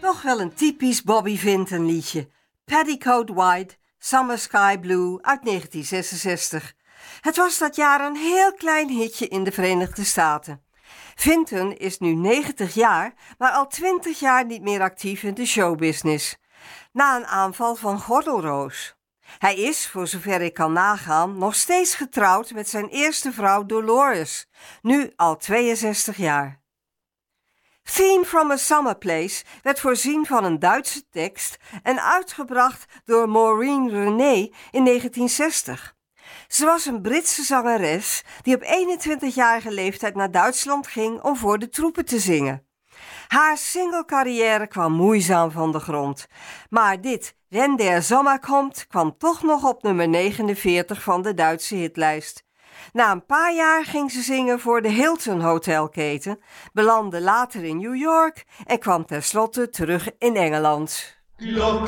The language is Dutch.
Toch wel een typisch Bobby Vinton liedje. Petticoat White, Summer Sky Blue uit 1966. Het was dat jaar een heel klein hitje in de Verenigde Staten. Vinton is nu 90 jaar, maar al 20 jaar niet meer actief in de showbusiness. Na een aanval van gordelroos. Hij is, voor zover ik kan nagaan, nog steeds getrouwd met zijn eerste vrouw Dolores, nu al 62 jaar. Theme from a Summer Place werd voorzien van een Duitse tekst en uitgebracht door Maureen René in 1960. Ze was een Britse zangeres die op 21-jarige leeftijd naar Duitsland ging om voor de troepen te zingen. Haar singlecarrière kwam moeizaam van de grond, maar dit Wenn der Sommer kommt kwam toch nog op nummer 49 van de Duitse hitlijst. Na een paar jaar ging ze zingen voor de Hilton hotelketen, belandde later in New York en kwam tenslotte terug in Engeland.